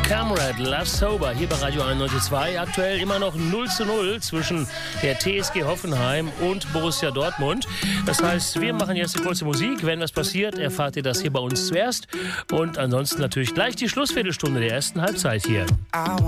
Camrad, Love Sober, hier bei Radio 91.2. Aktuell immer noch 0:0 zwischen der TSG Hoffenheim und Borussia Dortmund. Das heißt, wir machen jetzt eine kurze Musik. Wenn was passiert, erfahrt ihr das hier bei uns zuerst. Und ansonsten natürlich gleich die Schlussviertelstunde der ersten Halbzeit hier.